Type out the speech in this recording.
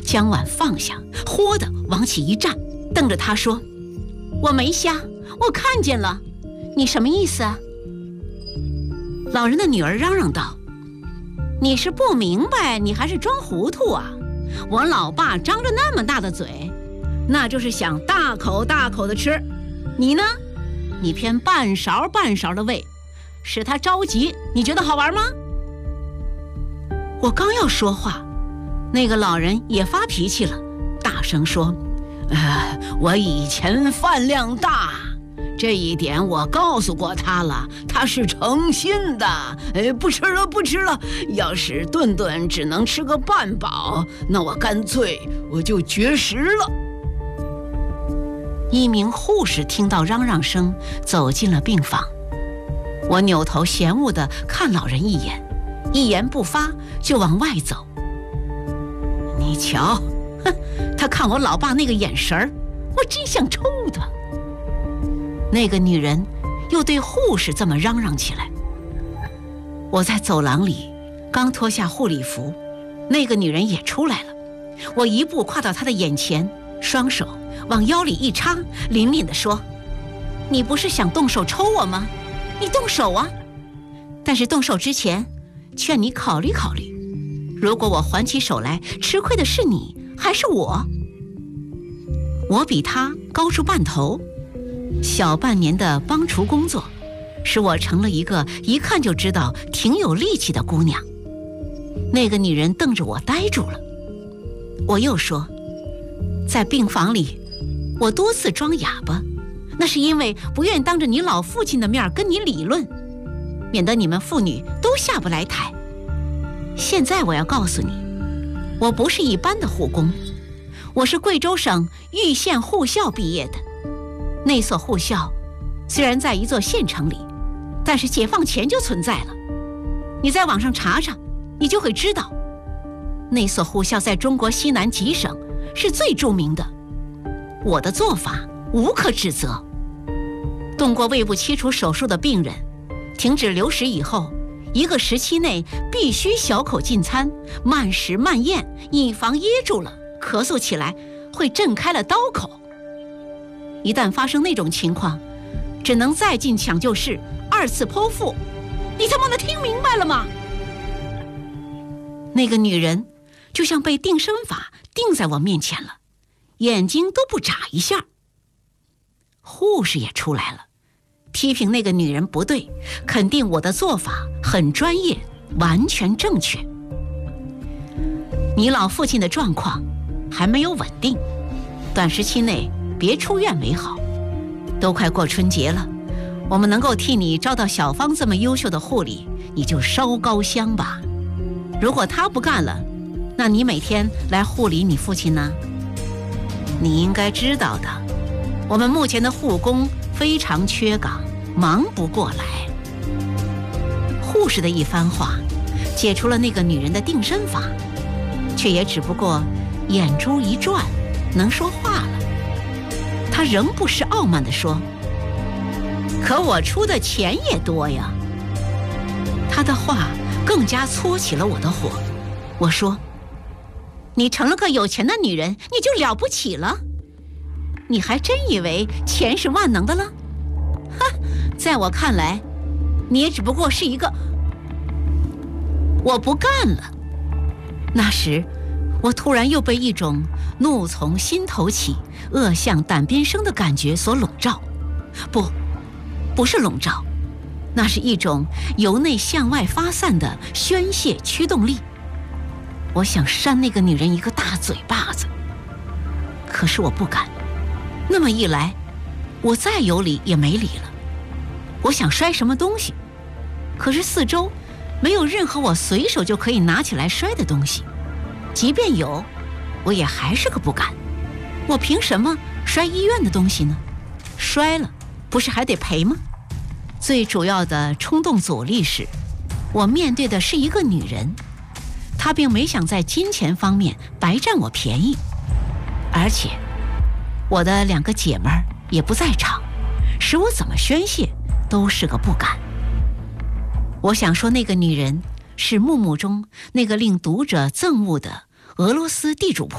将碗放下，豁地往起一站，瞪着他说：“我没瞎，我看见了，你什么意思啊？”老人的女儿嚷嚷道：“你是不明白，你还是装糊涂啊？我老爸张着那么大的嘴，那就是想大口大口的吃，你呢？你偏半勺半勺的喂，使他着急，你觉得好玩吗？”我刚要说话，那个老人也发脾气了，大声说：“我以前饭量大，这一点我告诉过他了，他是诚心的。不吃了，不吃了。要是顿顿只能吃个半饱，那我干脆就绝食了。”一名护士听到嚷嚷声，走进了病房。我扭头嫌恶地看老人一眼，一言不发就往外走。你瞧，哼，他看我老爸那个眼神儿，我真想抽他。那个女人又对护士这么嚷嚷起来。我在走廊里刚脱下护理服，那个女人也出来了。我一步跨到她的眼前，双手往腰里一插，凛凛地说：“你不是想动手抽我吗？你动手啊！但是动手之前，劝你考虑考虑，如果我还起手来，吃亏的是你还是我？”我比她高出半头，小半年的帮厨工作使我成了一个一看就知道挺有力气的姑娘。那个女人瞪着我呆住了。我又说：“在病房里我多次装哑巴，那是因为不愿当着你老父亲的面跟你理论，免得你们父女都下不来台。现在我要告诉你，我不是一般的护工，我是贵州省玉县护校毕业的。那所护校虽然在一座县城里，但是解放前就存在了。你在网上查查，你就会知道，那所护校在中国西南几省是最著名的。我的做法无可指责。动过胃部切除手术的病人，停止流食以后，1个时期内必须小口进餐，慢食慢咽，以防噎住了，咳嗽起来会震开了刀口。一旦发生那种情况，只能再进抢救室2次剖腹。你他妈的听明白了吗？那个女人就像被定身法定在我面前了，眼睛都不眨一下。护士也出来了，批评那个女人不对，肯定我的做法很专业，完全正确。你老父亲的状况还没有稳定，短时期内别出院为好。都快过春节了，我们能够替你招到小芳这么优秀的护理，你就烧高香吧。如果她不干了，那你每天来护理你父亲呢？你应该知道的，我们目前的护工非常缺岗，忙不过来。护士的一番话解除了那个女人的定身法，却也只不过眼珠一转，能说话了。她仍不失傲慢地说：“可我出的钱也多呀。”她的话更加搓起了我的火。我说：“你成了个有钱的女人，你就了不起了？你还真以为钱是万能的了？哼，在我看来，你也只不过是一个……我不干了。”那时我突然又被一种怒从心头起，恶向胆边生的感觉所笼罩。不是笼罩，那是一种由内向外发散的宣泄驱动力。我想扇那个女人一个大嘴巴子，可是我不敢。那么一来，我再有理也没理了。我想摔什么东西，可是四周没有任何我随手就可以拿起来摔的东西，即便有，我也还是个不敢。我凭什么摔医院的东西呢？摔了不是还得赔吗？最主要的冲动阻力是，我面对的是一个女人，她并没想在金钱方面白占我便宜，而且我的2个姐们儿也不在场，使我怎么宣泄都是个不敢。我想说，那个女人是木木中那个令读者憎恶的俄罗斯地主婆。